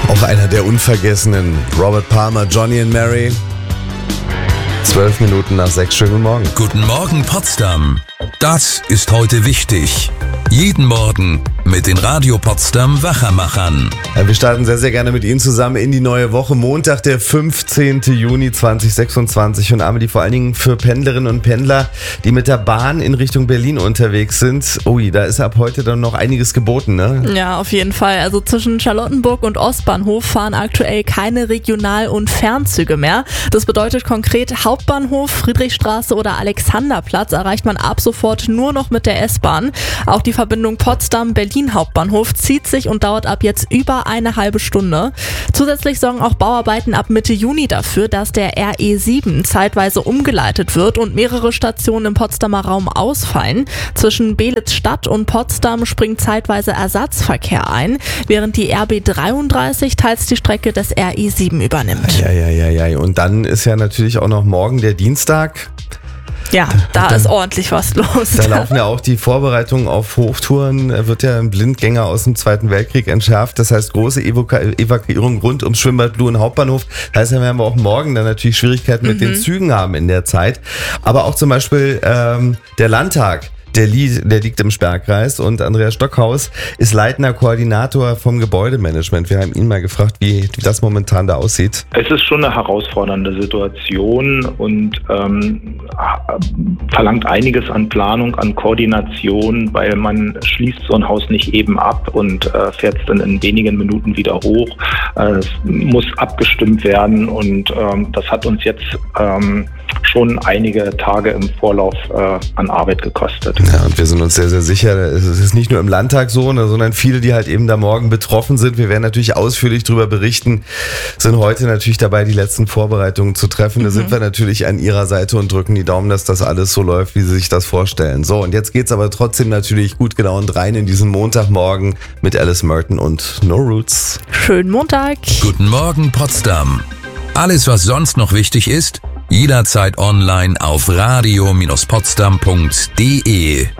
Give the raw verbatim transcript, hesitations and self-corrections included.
Auch einer der Unvergessenen, Robert Palmer, Johnny and Mary. Zwölf Minuten nach sechs, schönen guten Morgen. Guten Morgen Potsdam. Das ist heute wichtig. Jeden Morgen mit den Radio Potsdam Wachermachern. Ja, wir starten sehr, sehr gerne mit Ihnen zusammen in die neue Woche. Montag, der fünfzehnten Juni zweitausendsechsundzwanzig. Und Amelie, vor allen Dingen für Pendlerinnen und Pendler, die mit der Bahn in Richtung Berlin unterwegs sind. Ui, da ist ab heute dann noch einiges geboten, ne? Ja, auf jeden Fall. Also zwischen Charlottenburg und Ostbahnhof fahren aktuell keine Regional- und Fernzüge mehr. Das bedeutet konkret, Hauptbahnhof, Friedrichstraße oder Alexanderplatz erreicht man ab sofort nur noch mit der S-Bahn. Auch die Verbindung Potsdam-Berlin Hauptbahnhof zieht sich und dauert ab jetzt über eine halbe Stunde. Zusätzlich sorgen auch Bauarbeiten ab Mitte Juni dafür, dass der R E sieben zeitweise umgeleitet wird und mehrere Stationen im Potsdamer Raum ausfallen. Zwischen Belitz-Stadt und Potsdam springt zeitweise Ersatzverkehr ein, während die R B dreiunddreißig teils die Strecke des R E sieben übernimmt. Ja, ja, ja, ja. Und dann ist ja natürlich auch noch morgen der Dienstag. Ja, da, da ist ordentlich was los. Da laufen ja auch die Vorbereitungen auf Hochtouren. Er wird ja ein Blindgänger aus dem Zweiten Weltkrieg entschärft. Das heißt, große Evaku- Evakuierung rund ums Schwimmbad Bluen Hauptbahnhof. Das heißt, dann werden wir auch morgen dann natürlich Schwierigkeiten mit mhm. den Zügen haben in der Zeit. Aber auch zum Beispiel ähm, der Landtag. Der, li- der liegt im Sperrkreis und Andreas Stockhaus ist leitender Koordinator vom Gebäudemanagement. Wir haben ihn mal gefragt, wie das momentan da aussieht. Es ist schon eine herausfordernde Situation und ähm, verlangt einiges an Planung, an Koordination, weil man schließt so ein Haus nicht eben ab und äh, fährt es dann in wenigen Minuten wieder hoch. Äh, es muss abgestimmt werden und ähm, das hat uns jetzt ähm, schon einige Tage im Vorlauf äh, an Arbeit gekostet. Ja, und wir sind uns sehr, sehr sicher, es ist nicht nur im Landtag so, sondern viele, die halt eben da morgen betroffen sind. Wir werden natürlich ausführlich darüber berichten, sind heute natürlich dabei, die letzten Vorbereitungen zu treffen. Da mhm. sind wir natürlich an Ihrer Seite und drücken die Daumen, dass das alles so läuft, wie Sie sich das vorstellen. So, und jetzt geht's aber trotzdem natürlich gut gelaunt rein in diesen Montagmorgen mit Alice Merton und No Roots. Schönen Montag. Guten Morgen Potsdam. Alles, was sonst noch wichtig ist, jederzeit online auf radio Bindestrich potsdam punkt de.